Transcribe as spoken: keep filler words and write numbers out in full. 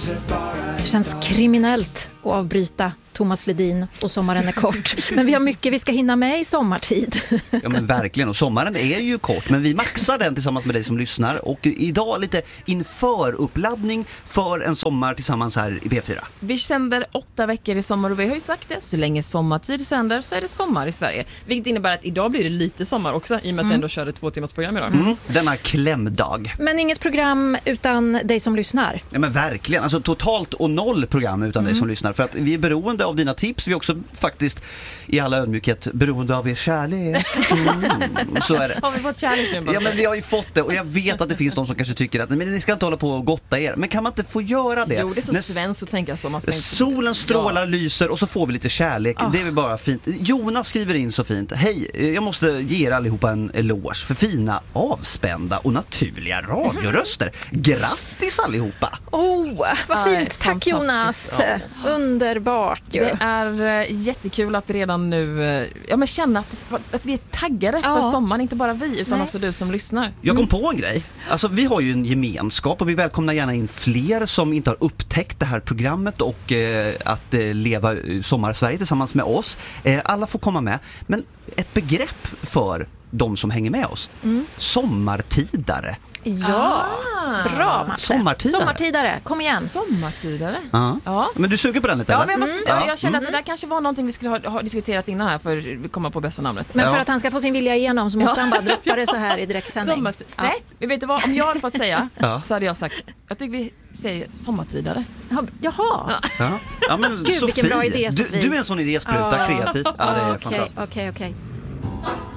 Det känns kriminellt att avbryta Thomas Ledin och sommaren är kort. Men vi har mycket vi ska hinna med i sommartid. Ja men verkligen, och sommaren är ju kort, men vi maxar den tillsammans med dig som lyssnar. Och idag lite inför uppladdning för en sommar tillsammans här i P fyra. Vi sänder åtta veckor i sommar och vi har ju sagt det, så länge sommartid sänder så är det sommar i Sverige. Vilket innebär att idag blir det lite sommar också, i och med att mm. vi ändå körde två timmars program idag. Mm. Denna klämdag. Men inget program utan dig som lyssnar. Ja men verkligen, alltså totalt och noll program utan mm. dig som lyssnar. För att vi är beroende av dina tips, vi är också faktiskt i alla ödmjukhet beroende av er kärlek. Mm. Så är det. Har vi fått kärlek nu? Ja men vi har ju fått det, och jag vet att det finns de som kanske tycker att men ni ska inte hålla på och gotta er. Men kan man inte få göra det? Jo, det är så svenskt att tänka så. Man ska inte... Solen strålar, ja. lyser och så får vi lite kärlek. Oh. Det är väl bara fint. Jonas skriver in så fint. Hej, jag måste ge er allihopa en eloge för fina, avspända och naturliga radioröster. Grattis allihopa! Oh, vad fint. Ja, tack Jonas. Ja. Underbart ju. Det är jättekul att redan nu ja, men känna att, att vi är taggade ja. för sommaren. Inte bara vi, utan Nej. också du som lyssnar. Jag kom på en grej. Alltså, vi har ju en gemenskap och vi välkomnar gärna in fler som inte har upptäckt det här programmet och eh, att eh, leva Sommarsverige tillsammans med oss. Eh, alla får komma med. Men ett begrepp för de som hänger med oss. Mm. Sommartidare. Ja, ah. bra Matte. Sommartidare. Sommartidare, kom igen. Sommartidare. Uh-huh. Ja. Men du suger på den lite, ja, eller? Men jag, måste, mm. jag kände att det där kanske var någonting vi skulle ha, ha diskuterat innan här för vi kommer på bästa namnet. Men för ja. att han ska få sin vilja igenom så måste ja. han bara droppa det så här i direktsändning. Sommartid- ja. Nej, vi vet inte vad. Om jag hade fått säga ja. så hade jag sagt, jag tycker vi säger sommartidare. Jaha. Ja. Ja, men Gud, Sofie, vilken bra idé, Sofie. Du, du är en sån idéspruta, ja. kreativ. Ja, det är okay, fantastiskt. Okej, okay, okej. Okay.